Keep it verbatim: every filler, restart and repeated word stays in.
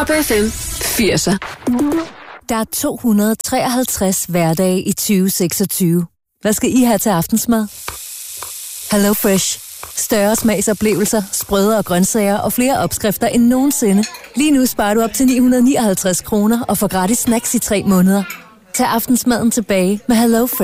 Top F M firser. Der er to hundrede og treoghalvtreds hverdage i tyve seksogtyve. Hvad skal I have til aftensmad? Hello Fresh. Større smagsoplevelser, sprødere grøntsager og flere opskrifter end nogensinde. Lige nu sparer du op til ni hundrede og nioghalvtreds kroner og får gratis snacks i tre måneder. Tag aftensmaden tilbage med Hello Fresh.